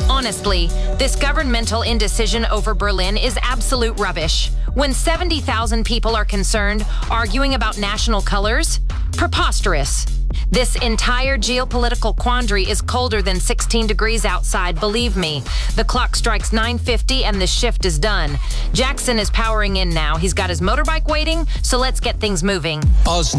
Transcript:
Honestly, this governmental indecision over Berlin is absolute rubbish. When 70,000 people are concerned, arguing about national colors? Preposterous. This entire geopolitical quandary is colder than 16 degrees outside, believe me. The clock strikes 9:50 and the shift is done. Jackson is powering in now. He's got his motorbike waiting, so let's get things moving.